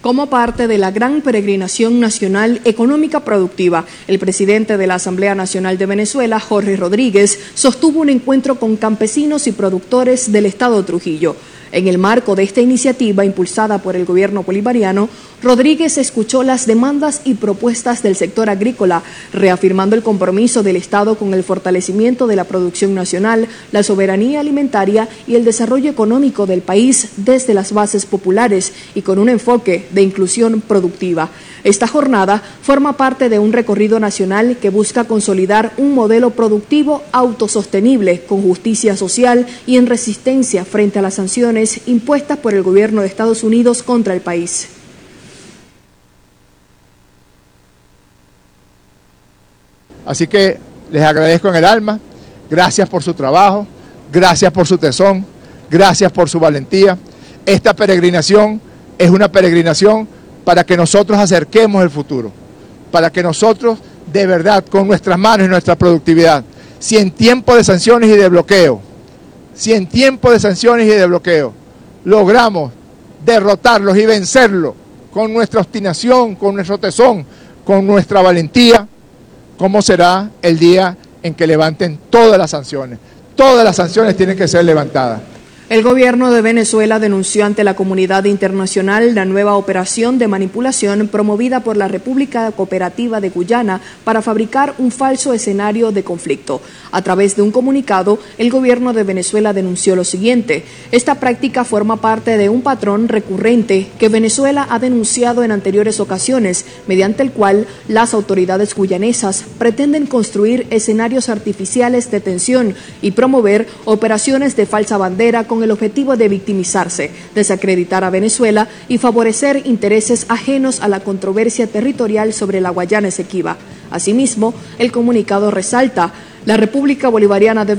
como parte de la gran peregrinación nacional económica productiva. El presidente de la Asamblea Nacional de Venezuela, Jorge Rodríguez, sostuvo un encuentro con campesinos y productores del estado Trujillo. En el marco de esta iniciativa impulsada por el gobierno bolivariano, Rodríguez escuchó las demandas y propuestas del sector agrícola, reafirmando el compromiso del Estado con el fortalecimiento de la producción nacional, la soberanía alimentaria y el desarrollo económico del país desde las bases populares y con un enfoque de inclusión productiva. Esta jornada forma parte de un recorrido nacional que busca consolidar un modelo productivo autosostenible, con justicia social y en resistencia frente a las sanciones impuestas por el gobierno de Estados Unidos contra el país. Así que les agradezco en el alma, gracias por su trabajo, gracias por su tesón, gracias por su valentía. Esta peregrinación es una peregrinación para que nosotros acerquemos el futuro, para que nosotros de verdad con nuestras manos y nuestra productividad, si en tiempo de sanciones y de bloqueo, logramos derrotarlos y vencerlos con nuestra obstinación, con nuestro tesón, con nuestra valentía, ¿cómo será el día en que levanten todas las sanciones? Todas las sanciones tienen que ser levantadas. El gobierno de Venezuela denunció ante la comunidad internacional la nueva operación de manipulación promovida por la República Cooperativa de Guyana para fabricar un falso escenario de conflicto. A través de un comunicado, el gobierno de Venezuela denunció lo siguiente: esta práctica forma parte de un patrón recurrente que Venezuela ha denunciado en anteriores ocasiones, mediante el cual las autoridades guyanesas pretenden construir escenarios artificiales de tensión y promover operaciones de falsa bandera con el objetivo de victimizarse, desacreditar a Venezuela y favorecer intereses ajenos a la controversia territorial sobre la Guayana Esequiba. Asimismo, el comunicado resalta: la República Bolivariana de